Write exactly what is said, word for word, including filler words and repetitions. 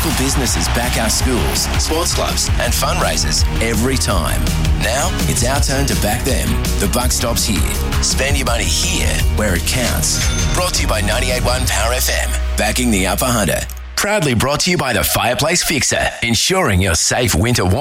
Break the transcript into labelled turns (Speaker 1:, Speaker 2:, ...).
Speaker 1: local businesses back our schools, sports clubs and fundraisers every time. Now it's our turn to back them. The buck stops here. Spend your money here where it counts. Brought to you by ninety-eight point one Power F M. Backing the Upper Hunter. Proudly brought to you by the Fireplace Fixer. Ensuring your safe winter